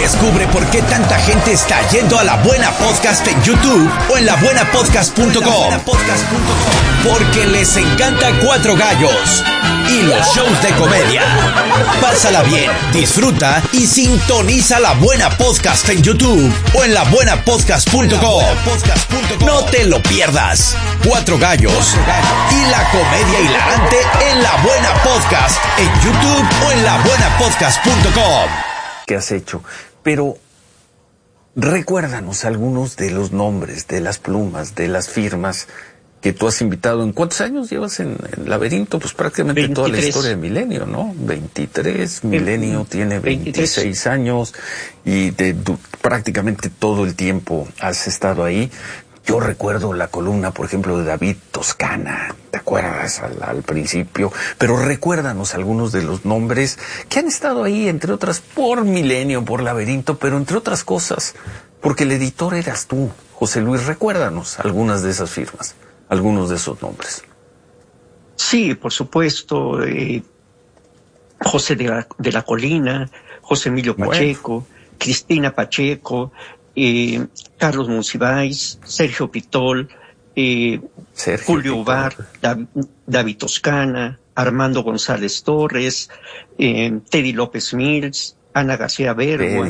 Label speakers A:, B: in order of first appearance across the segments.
A: Descubre por qué tanta gente está yendo a La Buena Podcast en YouTube o en labuenapodcast.com. Porque les encanta Cuatro Gallos y los shows de comedia. Pásala bien, disfruta y sintoniza La Buena Podcast en YouTube o en labuenapodcast.com. No te lo pierdas. Cuatro Gallos y la comedia hilarante en La Buena Podcast en YouTube o en labuenapodcast.com.
B: ¿Qué has hecho? Pero recuérdanos algunos de los nombres, de las plumas, de las firmas que tú has invitado. ¿En cuántos años llevas en Laberinto? Pues prácticamente 23. Toda la historia de Milenio, ¿no? 23, Milenio tiene 26 23. Años y prácticamente todo el tiempo has estado ahí. Yo recuerdo la columna, por ejemplo, de David Toscana, ¿te acuerdas? Al principio. Pero recuérdanos algunos de los nombres que han estado ahí, entre otras, por Milenio, por Laberinto, pero entre otras cosas, porque el editor eras tú, José Luis. Recuérdanos algunas de esas firmas, algunos de esos nombres.
C: Sí, por supuesto. José de la Colina, José Emilio Pacheco, Cristina Pacheco, Carlos Monsiváis, Sergio Pitol, Julio Ubar, David Toscana, Armando González Torres, Teddy López Mills, Ana García Bergua.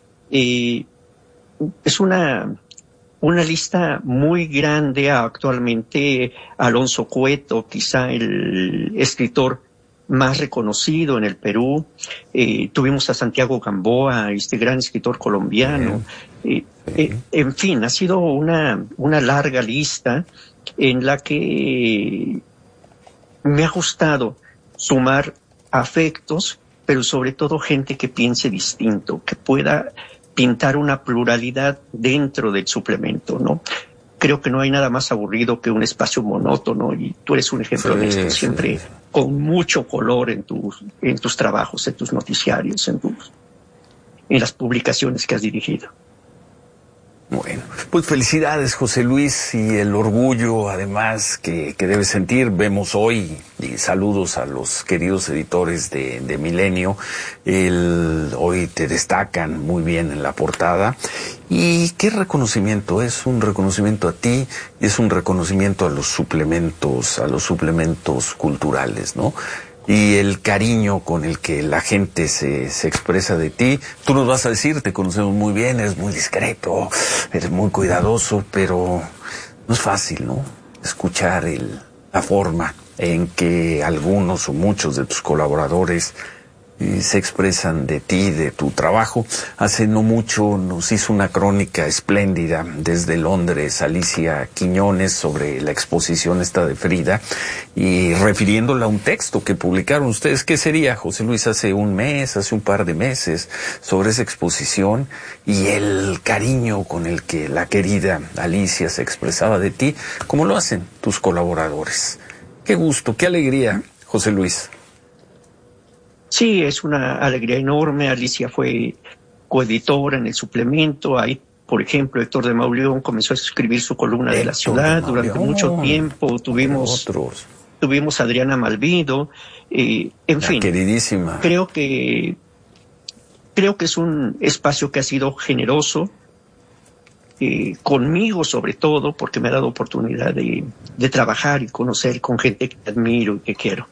C: Es una lista muy grande. Actualmente Alonso Cueto, quizá el escritor más reconocido en el Perú. Tuvimos a Santiago Gamboa, este gran escritor colombiano. En fin, ha sido una larga lista en la que me ha gustado sumar afectos, pero sobre todo gente que piense distinto, que pueda pintar una pluralidad dentro del suplemento, ¿no? Creo que no hay nada más aburrido que un espacio monótono, y tú eres un ejemplo de esto, siempre con mucho color en tus trabajos, en tus noticiarios, en las publicaciones que has dirigido.
B: Bueno, pues felicidades, José Luis, y el orgullo además que debes sentir. Vemos hoy, y saludos a los queridos editores de Milenio, hoy te destacan muy bien en la portada. Y qué reconocimiento, es un reconocimiento a ti, y es un reconocimiento a los suplementos culturales, ¿no? Y el cariño con el que la gente se expresa de ti. Tú nos vas a decir, te conocemos muy bien, eres muy discreto, eres muy cuidadoso, pero no es fácil, ¿no? Escuchar la forma en que algunos o muchos de tus colaboradores se expresan de ti, de tu trabajo. Hace no mucho nos hizo una crónica espléndida desde Londres Alicia Quiñones sobre la exposición esta de Frida, y refiriéndola a un texto que publicaron ustedes. ¿Qué sería, José Luis? Hace un par de meses, sobre esa exposición y el cariño con el que la querida Alicia se expresaba de ti, como lo hacen tus colaboradores. Qué gusto, qué alegría, José Luis.
C: Sí, es una alegría enorme. Alicia fue coeditora en el suplemento. Ahí, por ejemplo, Héctor de Mauleón comenzó a escribir su columna de la ciudad. Durante mucho tiempo tuvimos a Adriana Malvido. En fin,
B: queridísima.
C: Creo que es un espacio que ha sido generoso, conmigo sobre todo, porque me ha dado oportunidad de trabajar y conocer con gente que admiro y que quiero.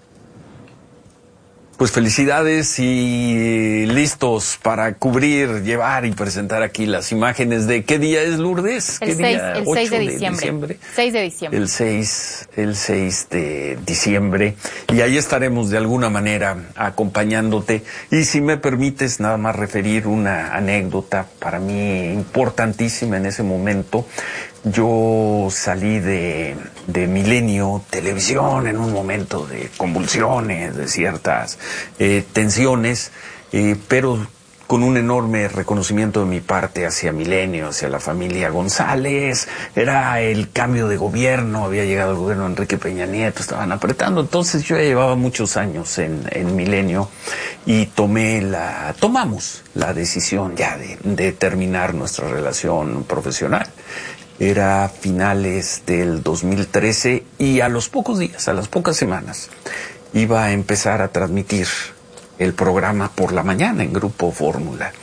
B: Pues felicidades y listos para cubrir, llevar y presentar aquí las imágenes de ¿qué día es, Lourdes?
D: El 6 de diciembre. 6 de diciembre.
B: El 6 de diciembre. Y ahí estaremos de alguna manera acompañándote. Y si me permites nada más referir una anécdota para mí importantísima en ese momento. Yo salí de Milenio Televisión en un momento de convulsiones, de ciertas tensiones, pero con un enorme reconocimiento de mi parte hacia Milenio, hacia la familia González. Era el cambio de gobierno, había llegado el gobierno de Enrique Peña Nieto, estaban apretando. Entonces yo ya llevaba muchos años en Milenio y tomamos la decisión ya de terminar nuestra relación profesional. Era finales del 2013 y a los pocos días, a las pocas semanas, iba a empezar a transmitir el programa por la mañana en Grupo Fórmula.